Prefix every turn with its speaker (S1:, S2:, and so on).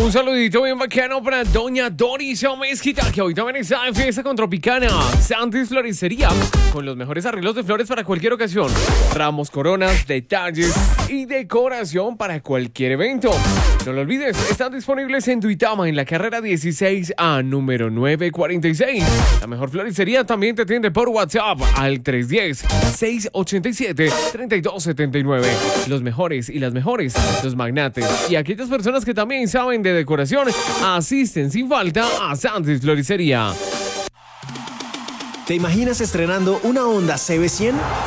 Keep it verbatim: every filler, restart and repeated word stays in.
S1: Un saludito bien bacano para doña Doris Mezquita, que hoy también está en fiesta con Tropicana. Santis Floristería, con los mejores arreglos de flores para cualquier ocasión. Ramos, coronas, detalles y decoración para cualquier evento. No lo olvides, están disponibles en Duitama, en la carrera dieciséis A, número nueve cuarenta y seis. La mejor floristería también te atiende por WhatsApp al tres uno cero, seis ocho siete, tres dos siete nueve. Los mejores y las mejores, los magnates y aquellas personas que también saben de decoración, asisten sin falta a Santis Floristería.
S2: ¿Te imaginas estrenando una Honda C B cien?